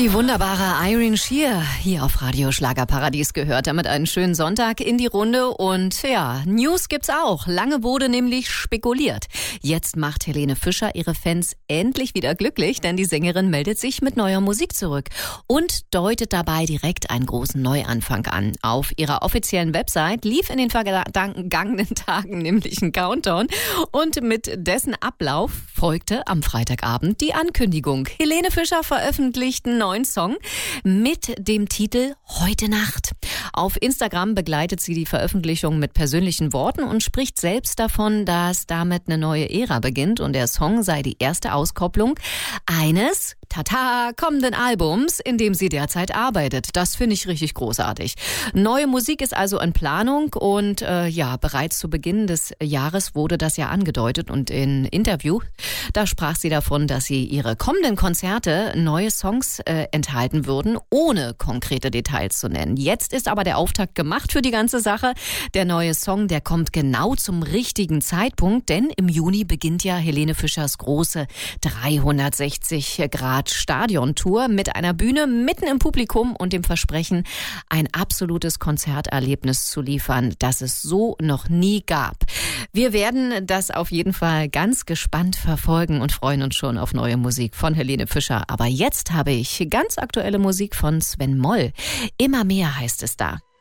Die wunderbare Irene Shear hier auf Radio Schlagerparadies gehört damit einen schönen Sonntag in die Runde. Und ja, News gibt's auch. Lange wurde nämlich spekuliert. Jetzt macht Helene Fischer ihre Fans endlich wieder glücklich, denn die Sängerin meldet sich mit neuer Musik zurück und deutet dabei direkt einen großen Neuanfang an. Auf ihrer offiziellen Website lief in den vergangenen Tagen nämlich ein Countdown und mit dessen Ablauf folgte am Freitagabend die Ankündigung. Helene Fischer veröffentlicht einen neuen Song mit dem Titel Heute Nacht. Auf Instagram begleitet sie die Veröffentlichung mit persönlichen Worten und spricht selbst davon, dass damit eine neue Ära beginnt und der Song sei die erste Auskopplung eines kommenden Albums, in dem sie derzeit arbeitet. Das finde ich richtig großartig. Neue Musik ist also in Planung und bereits zu Beginn des Jahres wurde das ja angedeutet und in Interview, da sprach sie davon, dass sie ihre kommenden Konzerte neue Songs enthalten würden, ohne konkrete Details zu nennen. Jetzt ist aber der Auftakt gemacht für die ganze Sache. Der neue Song, der kommt genau zum richtigen Zeitpunkt, denn im Juni beginnt ja Helene Fischers große 360-Grad-Stadion-Tour mit einer Bühne mitten im Publikum und dem Versprechen, ein absolutes Konzerterlebnis zu liefern, das es so noch nie gab. Wir werden das auf jeden Fall ganz gespannt verfolgen und freuen uns schon auf neue Musik von Helene Fischer. Aber jetzt habe ich ganz aktuelle Musik von Sven Moll. Immer mehr heißt es da.